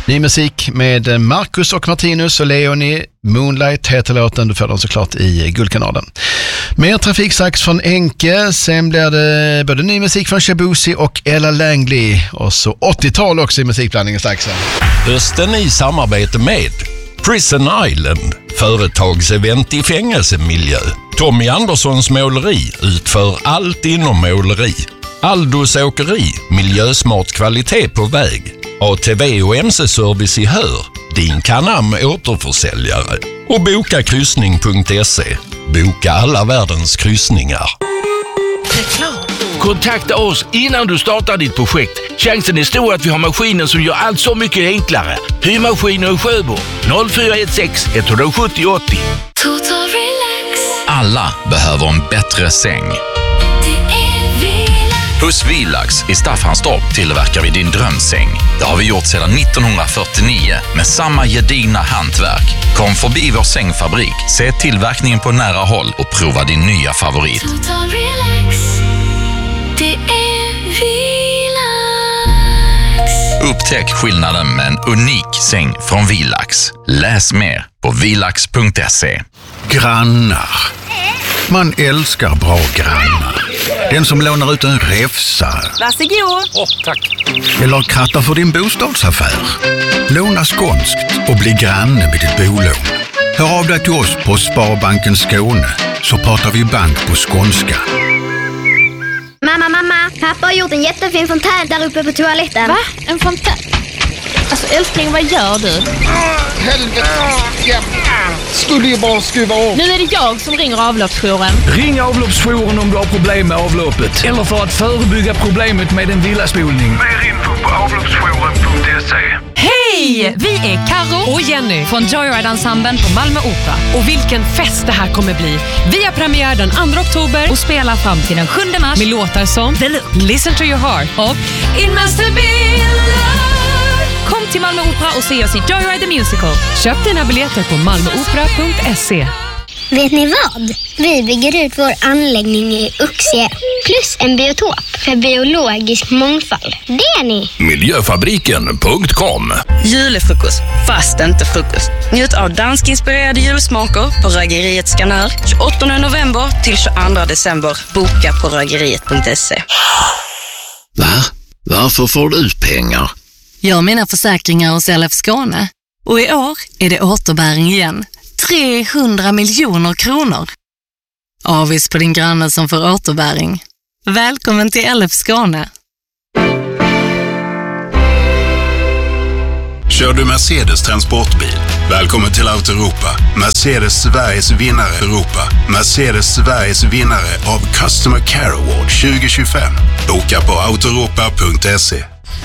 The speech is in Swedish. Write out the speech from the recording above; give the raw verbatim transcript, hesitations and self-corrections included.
Ny musik med Marcus och Martinus och Leonie. Moonlight heter låten, du får den såklart i Guldkanalen. Mer trafiksax från Enke, sen blir det både ny musik från Shabuzi och Ella Langley och så åttiotal också i musikblandningen saxen. Hösten i samarbete med Prison Island, företagsevent i fängelsemiljö. Tommy Anderssons måleri utför allt inom måleri. Aldos åkeri, miljösmart kvalitet på väg. A T V och M C-service i Hör, din Canam återförsäljare. Och boka kryssning punkt se. Boka alla världens kryssningar. Reklam. Kontakta oss innan du startar ditt projekt. Chansen är stor att vi har maskinen som gör allt så mycket enklare. Hyrmaskiner och Sjöbo noll fyra ett sex ett sju noll åtta noll. Total Relax. Alla behöver en bättre säng. Hos Vilax i Staffanstorp tillverkar vi din drömsäng. Det har vi gjort sedan nittonhundrafyrtionio med samma gedigna hantverk. Kom förbi vår sängfabrik, se tillverkningen på nära håll och prova din nya favorit. Total Relax. Det är Vilax. Upptäck skillnaden med en unik säng från Vilax. Läs mer på vilax punkt se. Grannar. Man älskar bra grannar. Den som lånar ut en räfsa. Varsågod. Åh, oh, tack. Eller krattar för din bostadsaffär. Låna skånskt och bli granne med ditt bolån. Hör av dig till oss på Sparbanken Skåne så pratar vi bank på skånska. Mamma, mamma, pappa har gjort en jättefin fontän där uppe på toaletten. Va? En fontän? Alltså älskling, vad gör du? Ah, helvete, jag skulle ju bara skruva av. Nu är det jag som ringer avloppsjouren. Ring avloppsjouren om du har problem med avloppet. Eller för att förebygga problemet med en villaspolning. Mer info på avloppsjouren punkt se. Hej! Vi är Karo och Jenny från Joyride-ensemblen på Malmö Opera. Och vilken fest det här kommer bli. Vi har premiär den andra oktober och spelar fram till den sjunde mars med låtar som The Look, Listen to your heart och It must have been love. Kom till Malmö Opera och se oss i Joyride the Musical. Köp dina biljetter på malmö opera punkt se. Vet ni vad? Vi bygger ut vår anläggning i Uxie plus en biotop för biologisk mångfald. Det är ni! Miljöfabriken punkt com. Julefrukost, fast inte frukost. Njut av danskinspirerade julsmaker på Rögeriet Skanör tjugoåttonde november till tjugoandra december. Boka på rögeriet punkt se. Va? Varför får du pengar? Jag har mina försäkringar hos L F Skåne. Och i år är det återbäring igen. trehundra miljoner kronor. Avis på din granne som får återbäring. Välkommen till L F Skåne. Kör du Mercedes transportbil? Välkommen till Autoeuropa. Mercedes Sveriges vinnare Europa. Mercedes Sveriges vinnare av Customer Care Award tjugo tjugofem. Boka på autoeuropa punkt se.